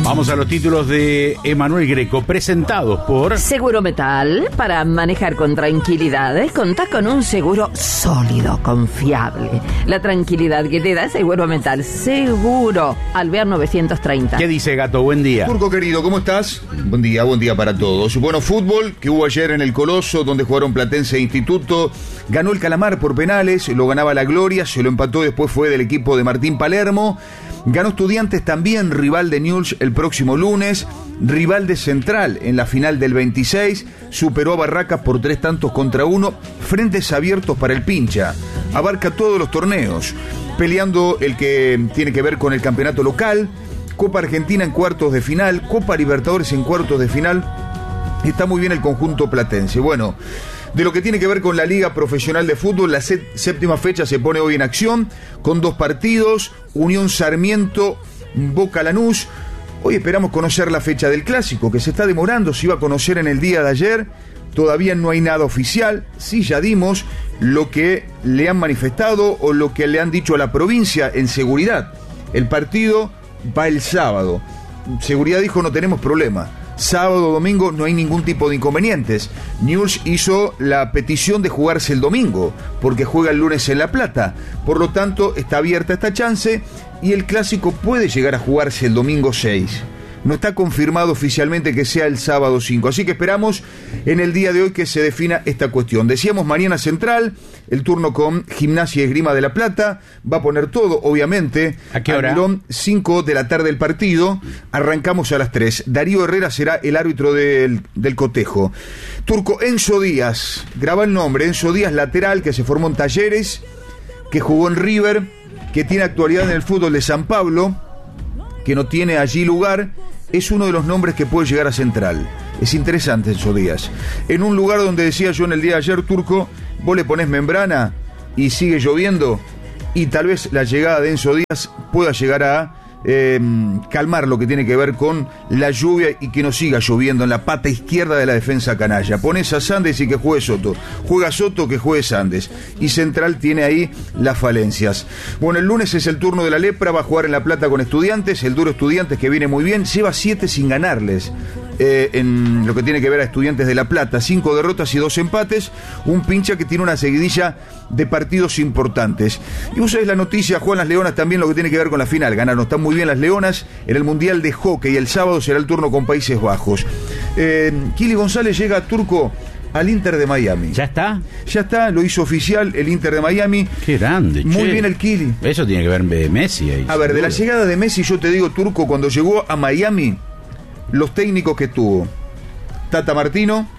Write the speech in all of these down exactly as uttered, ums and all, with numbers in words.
Vamos a los títulos de Emanuel Greco, presentados por Seguro Metal. Para manejar con tranquilidad, contá con un seguro sólido, confiable. La tranquilidad que te da Seguro Metal. Seguro. Alvear novecientos treinta. ¿Qué dice, Gato? Buen día. Turco querido, ¿cómo estás? Buen día, buen día para todos. Bueno, fútbol que hubo ayer en el Coloso, donde jugaron Platense e Instituto. Ganó el Calamar por penales, lo ganaba la Gloria, se lo empató, después fue del equipo de Martín Palermo. Ganó Estudiantes también, rival de Newell's el próximo lunes, rival de Central en la final del veintiséis, superó a Barracas por tres tantos contra uno, frentes abiertos para el Pincha, abarca todos los torneos, peleando el que tiene que ver con el campeonato local, Copa Argentina en cuartos de final, Copa Libertadores en cuartos de final, está muy bien el conjunto platense. Bueno, de lo que tiene que ver con la Liga Profesional de Fútbol, la séptima fecha se pone hoy en acción, con dos partidos, Unión Sarmiento, Boca Lanús. Hoy esperamos conocer la fecha del Clásico, que se está demorando, se iba a conocer en el día de ayer, todavía no hay nada oficial, sí ya dimos lo que le han manifestado o lo que le han dicho a la provincia en seguridad. El partido va el sábado, seguridad dijo no tenemos problema. Sábado, domingo, no hay ningún tipo de inconvenientes. Newell's hizo la petición de jugarse el domingo, porque juega el lunes en La Plata. Por lo tanto, está abierta esta chance y el Clásico puede llegar a jugarse el domingo seis. No está confirmado oficialmente que sea el sábado cinco, así que esperamos en el día de hoy que se defina esta cuestión. Decíamos mañana Central, el turno con Gimnasia y Esgrima de La Plata, va a poner todo, obviamente. ¿A qué hora? cinco de la tarde el partido, arrancamos a las tres. Darío Herrera será el árbitro del, del cotejo. Turco, Enzo Díaz, graba el nombre, Enzo Díaz, lateral, que se formó en Talleres, que jugó en River, que tiene actualidad en el fútbol de San Pablo, que no tiene allí lugar, es uno de los nombres que puede llegar a Central. Es interesante Enzo Díaz. En un lugar donde decía yo en el día de ayer, Turco, vos le ponés membrana y sigue lloviendo, y tal vez la llegada de Enzo Díaz pueda llegar a eh, calmar lo que tiene que ver con la lluvia y que no siga lloviendo en la pata izquierda de la defensa canalla. Pones a Sandes y que juegue Soto. Juega Soto, que juegue Sandes. Y Central tiene ahí las falencias. Bueno, el lunes es el turno de la Lepra, va a jugar en La Plata con Estudiantes, el duro Estudiantes que viene muy bien, lleva siete sin ganarles. Eh, en lo que tiene que ver a Estudiantes de La Plata, cinco derrotas y dos empates, un Pincha que tiene una seguidilla de partidos importantes. Y vos sabés la noticia, Juan, las Leonas también lo que tiene que ver con la final, ganaron, están muy bien las Leonas en el Mundial de Hockey, el sábado será el turno con Países Bajos. eh, Kili González llega, Turco, al Inter de Miami. ¿Ya está? Ya está, lo hizo oficial el Inter de Miami. Qué grande, muy che. bien el Kili. Eso tiene que ver Messi ahí. A ver, de la llegada de Messi, yo te digo, Turco, cuando llegó a Miami, los técnicos que tuvo: Tata Martino,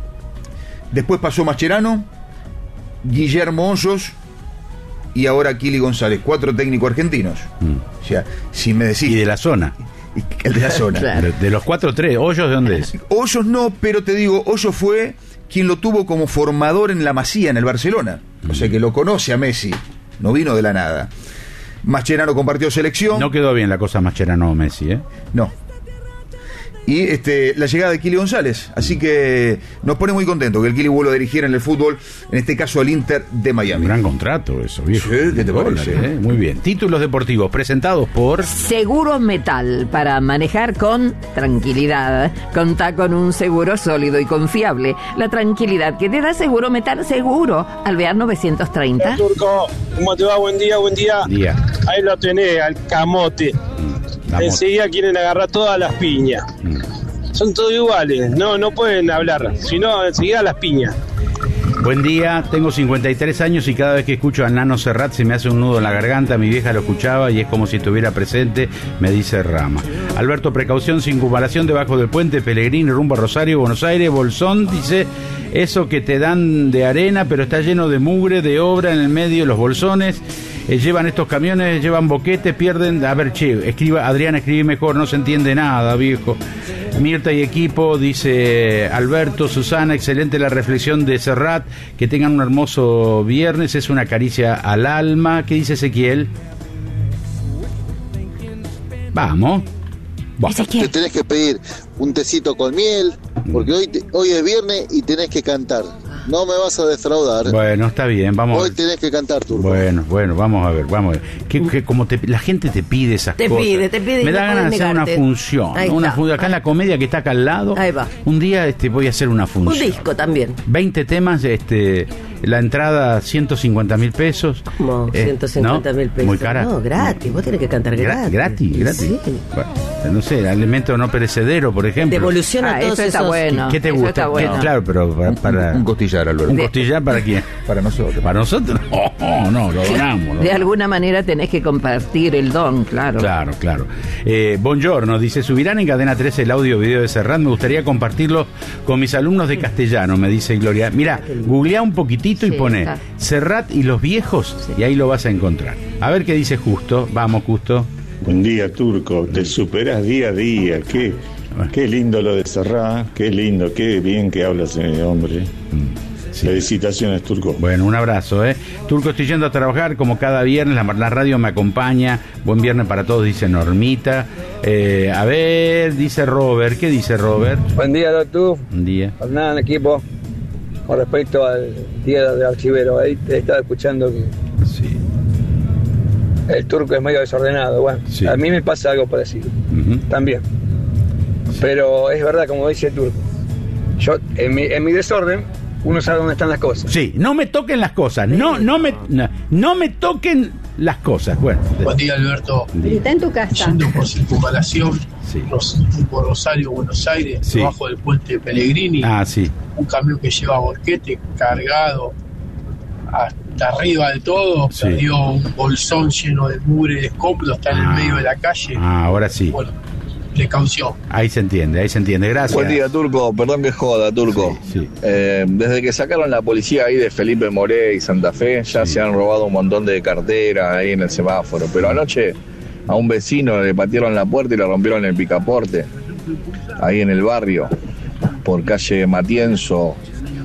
después pasó Mascherano, Guillermo Hoyos y ahora Kili González, cuatro técnicos argentinos. Mm. O sea, si me decís... Y de la zona. El de la zona. Claro. de, de los cuatro, tres. ¿Hoyos de dónde es? Hoyos no, pero te digo, Hoyos fue quien lo tuvo como formador en la Masía, en el Barcelona. Mm. O sea que lo conoce a Messi, no vino de la nada. Mascherano compartió selección. No quedó bien la cosa Mascherano-Messi, ¿eh? No. Y este, la llegada de Kili González. Así que nos pone muy contento que el Kili vuelva a dirigir en el fútbol, en este caso al Inter de Miami. Un gran contrato eso, viejo. Sí, ¿qué te parece? ¿Eh? Muy bien. Títulos deportivos presentados por Seguro Metal. Para manejar con tranquilidad, contá con un seguro sólido y confiable. La tranquilidad que te da Seguro Metal, seguro. Alvear novecientos treinta. Hola, Turco, ¿cómo te va? Buen día, buen día. Día. Ahí lo tenés, al camote. Vamos. Enseguida quieren agarrar todas las piñas. Mm. Son todos iguales, no no pueden hablar, sino enseguida las piñas. Buen día, tengo cincuenta y tres años y cada vez que escucho a Nano Serrat se me hace un nudo en la garganta. Mi vieja lo escuchaba y es como si estuviera presente, me dice Rama. Alberto, precaución, circunvalación debajo del puente, Pellegrini, rumbo a Rosario, Buenos Aires. Bolsón dice, eso que te dan de arena, pero está lleno de mugre, de obra en el medio, los bolsones. Eh, llevan estos camiones, llevan boquetes, pierden... A ver, che, escriba, Adrián, escribí mejor, no se entiende nada, viejo. Mirta y equipo, dice Alberto. Susana, excelente la reflexión de Serrat. Que tengan un hermoso viernes, es una caricia al alma. ¿Qué dice Ezequiel? Vamos. Te tenés que pedir un tecito con miel, porque hoy, te, hoy es viernes y tenés que cantar. no me vas a defraudar. Bueno, está bien, vamos. Hoy tenés que cantar, Turco. Bueno, bueno, vamos a ver, vamos a ver. Que, que como te, la gente te pide esas te cosas. Pide, te pide, me da no ganas de hacer negarte. una función. Ahí Una está. fun- acá en la comedia que está acá al lado. Ahí va. Un día este, voy a hacer una función. Un disco también. veinte temas, este, la entrada ciento cincuenta mil pesos. Como Eh, ciento cincuenta mil ¿no? pesos. Muy cara. No, gratis. Vos tenés que cantar Gra- gratis. gratis, gratis. Sí. Bueno, no sé, alimento no perecedero, por ejemplo. Devolución a Ah, todos eso está esos. bueno. ¿Qué te Eso gusta? está bueno. ¿Qué- claro, pero para, para- Un costillar, Alberto. ¿Un costillar para quién? Para nosotros. ¿Para nosotros? No, no, lo donamos. lo De alguna manera tenés que compartir el don, claro. Claro, claro. Eh, Buongiorno, dice, subirán en Cadena trece el audio video de Serrat, me gustaría compartirlo con mis alumnos de castellano, me dice Gloria. Mira, googlea un poquitito y Sí, pone está. Serrat y los viejos y ahí lo vas a encontrar. A ver qué dice Justo. Vamos, Justo. Buen día, Turco. Te superas día a día. Qué, qué lindo lo de Serrat. Qué lindo, qué bien que habla ese hombre. Sí. Felicitaciones, Turco. Bueno, un abrazo, ¿eh? Turco, estoy yendo a trabajar como cada viernes, la, la radio me acompaña. Buen viernes para todos, dice Normita. Eh, a ver, dice Robert. ¿Qué dice Robert? Buen día, doctor. Un día. Hernán, equipo. Con respecto al día de archivero, ahí te estaba escuchando que Sí. el turco es medio desordenado. Bueno, Sí. a mí me pasa algo parecido. Ujú. También. Pero es verdad, como dice el turco. Yo, en mi, en mi desorden, uno sabe dónde están las cosas. Sí, no me toquen las cosas. No, no me, no, no me toquen las cosas. Bueno. Buen día, Alberto. Está en tu casa. Yendo por circunvalación, Sí. Ros- por Rosario, Buenos Aires, Sí. debajo del puente Pellegrini, Ah, sí. un camión que lleva volquete cargado hasta arriba de todo, Sí. perdió un bolsón lleno de mugre de escombro, está en el Ah. medio de la calle. Ah, ahora sí. Bueno, precaución. Ahí se entiende, ahí se entiende. Gracias. Buen día, Turco. Perdón que joda, Turco. Sí, sí. Eh, desde que sacaron la policía ahí de Felipe Moré y Santa Fe, ya Sí. se han robado un montón de carteras ahí en el semáforo. Pero anoche a un vecino le patearon la puerta y le rompieron el picaporte. Ahí en el barrio, por calle Matienzo.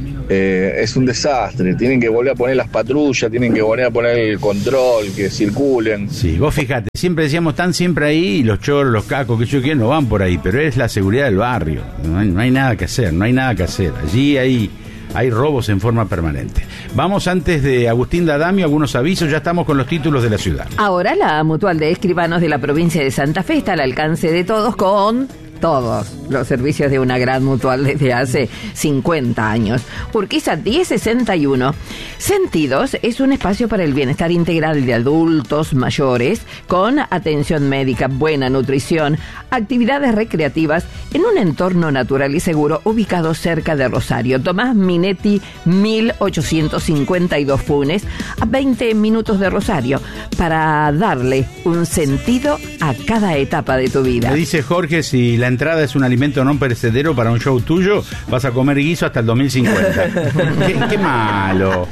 Eh, es un desastre. Tienen que volver a poner las patrullas, tienen que volver a poner el control, que circulen. Sí, vos fijate, siempre decíamos, están siempre ahí y los choros, los cacos, que yo quiero, no van por ahí, pero es la seguridad del barrio. No hay, no hay nada que hacer, no hay nada que hacer. Allí hay, hay robos en forma permanente. Vamos antes de Agustín Dadamio, algunos avisos, ya estamos con los títulos de la ciudad. Ahora la Mutual de Escribanos de la provincia de Santa Fe está al alcance de todos con todos los servicios de una gran mutual desde hace cincuenta años. Urquiza diez sesenta y uno. Sentidos es un espacio para el bienestar integral de adultos mayores con atención médica, buena nutrición, actividades recreativas en un entorno natural y seguro ubicado cerca de Rosario. Tomás Minetti, mil ochocientos cincuenta y dos Funes, a veinte minutos de Rosario, para darle un sentido a cada etapa de tu vida. Me dice Jorge, si la entrada es un alimento no perecedero para un show tuyo, vas a comer guiso hasta el dos mil cincuenta. qué, qué malo,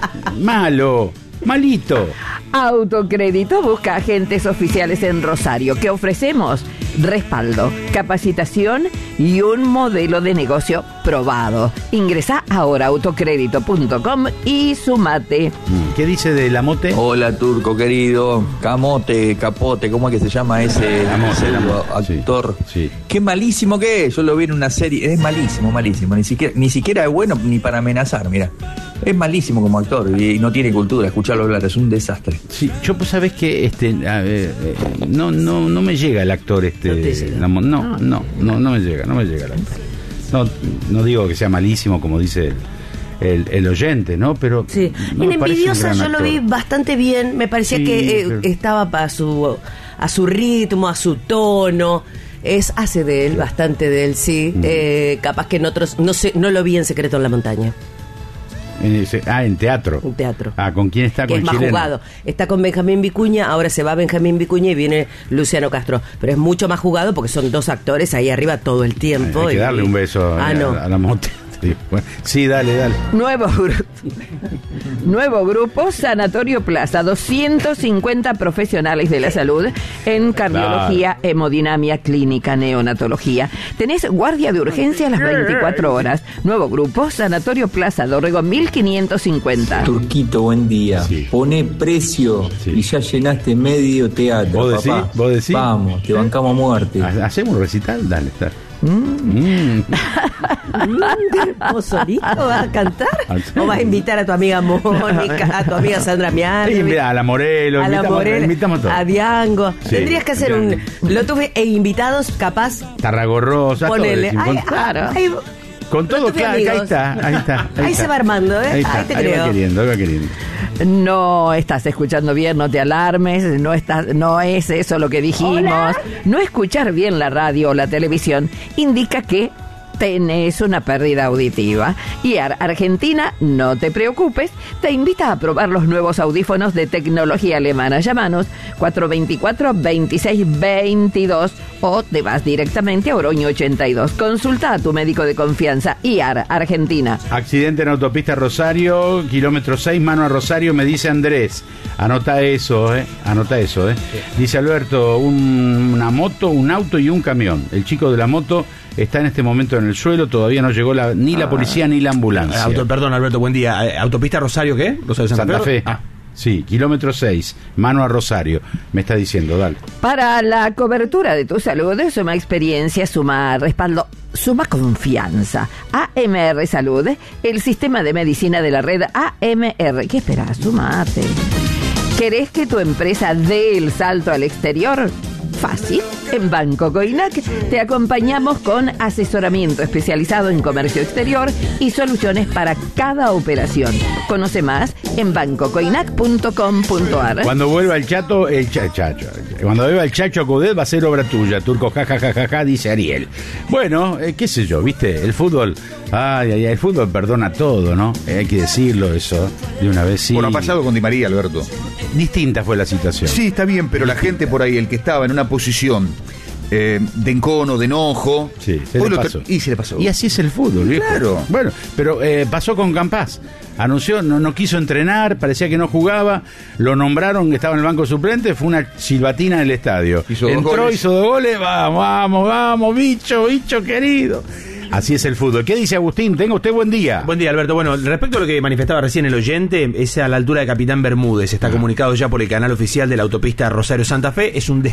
malo, malito. Autocrédito busca agentes oficiales en Rosario que ofrecemos respaldo, capacitación y un modelo de negocio probado. Ingresa ahora a autocrédito punto com y sumate. ¿Qué dice de la mote? Hola, Turco querido. Camote, Capote, ¿cómo es que se llama ese Camote, pseudo sí, actor? sí. Qué malísimo que es. Yo lo vi en una serie. Es malísimo, malísimo. Ni siquiera, ni siquiera es bueno ni para amenazar, mira. Es malísimo como actor y, y no tiene cultura. Escucharlo hablar es un desastre. Sí, yo pues sabes que este a ver, eh, no no no me llega el actor este No te llega. la mo- no, no, no, no me llega, no me llega el actor. No, no digo que sea malísimo como dice el, el, el oyente, ¿no? Pero Sí. no En me parece un Envidiosa gran yo lo actor. vi bastante bien. Me parecía Sí, que eh, pero- estaba a su, a su ritmo, a su tono. Es hace de él, bastante de él, sí. Mm. Eh, capaz que en otros. No sé, no lo vi en Secreto en la Montaña, En ese- ah, en teatro. en teatro. Ah, ¿con quién está? Que Con es más chileno. jugado. Está con Benjamín Vicuña, ahora se va Benjamín Vicuña y viene Luciano Castro. Pero es mucho más jugado porque son dos actores ahí arriba todo el tiempo. Hay que y- darle un beso Ah, a, no. a la mote. Sí, bueno, sí, dale, dale. Nuevo grupo. Nuevo grupo Sanatorio Plaza, doscientos cincuenta profesionales de la salud en cardiología, hemodinamia, clínica, neonatología. Tenés guardia de urgencia a las veinticuatro horas. Nuevo grupo Sanatorio Plaza, Dorrego mil quinientos cincuenta. Turquito, buen día. Sí. Pone precio Sí. y ya llenaste medio teatro. ¿Vos decís? papá. ¿Vos decís? Vamos, te bancamos a muerte. Ha- ¿Hacemos un recital? Dale, dale. Mm. ¿Vos solito vas a cantar? ¿O vas a invitar a tu amiga Mónica, a tu amiga Sandra Miano? Sí, mira, a la Morelo, a la invitamos, Morelo, invitamos todos. a Diango. Sí, Tendrías que hacer un... Lo tuve e invitados, capaz... Tarragorrosa, Ponele. todo. Ay, Con, claro. Ay, con todo, claro, ahí está, ahí está. Ahí, ahí está. se va armando, ¿eh? Ahí, está, ahí te ahí creo. va queriendo, ahí va queriendo. No estás escuchando bien, no te alarmes, no estás, no es eso lo que dijimos. Hola. No escuchar bien la radio o la televisión indica que tenés una pérdida auditiva. Y Ar Argentina, no te preocupes, te invita a probar los nuevos audífonos de tecnología alemana. Llámanos cuatro dos cuatro, veintiséis veintidós o te vas directamente a Oroño ochenta y dos. Consulta a tu médico de confianza. I A R Argentina. Accidente en autopista Rosario, kilómetro seis, mano a Rosario, me dice Andrés. Anota eso, eh. Anota eso, eh. Dice Alberto, un, una moto, un auto y un camión. El chico de la moto está en este momento en el suelo, todavía no llegó la, ni la ah, policía ni la ambulancia. Auto, perdón, Alberto, buen día. ¿Autopista Rosario qué? ¿Rosario Santa, Santa Fe. Ah. Sí, kilómetro seis, mano a Rosario. Me está diciendo, dale. Para la cobertura de tu salud, suma experiencia, suma respaldo, suma confianza. A M R Salud, el sistema de medicina de la red A M R. ¿Qué esperas? Sumate. ¿Querés que tu empresa dé el salto al exterior? Fácil. En Banco Coinac te acompañamos con asesoramiento especializado en comercio exterior y soluciones para cada operación. Conoce más en banco coinac punto com punto ar. Cuando vuelva el chato, el cha, chacho. Cuando vuelva el chacho a Coudet va a ser obra tuya, Turco, jajajaja, ja, ja, ja, dice Ariel. Bueno, eh, qué sé yo, viste, el fútbol, ay, ay, ay, el fútbol perdona todo, ¿no? Eh, hay que decirlo eso, de una vez sí. Bueno, ha pasado con Di María, Alberto. Distinta fue la situación. Sí, está bien, pero la gente por ahí, el que estaba en una posición eh, de encono, de enojo, sí, se le pasó. Y se le pasó. Y así es el fútbol, viejo. Claro. Bueno, pero eh, pasó con Campás. Anunció, no, no quiso entrenar, parecía que no jugaba, lo nombraron, estaba en el banco suplente, fue una silbatina en el estadio. Hizo Entró, dos goles. hizo dos goles, vamos, vamos, vamos, bicho, bicho querido. Así es el fútbol. ¿Qué dice Agustín? Tenga usted buen día. Buen día, Alberto. Bueno, respecto a lo que manifestaba recién el oyente, es a la altura de Capitán Bermúdez. Está ah. comunicado ya por el canal oficial de la autopista Rosario Santa Fe. Es un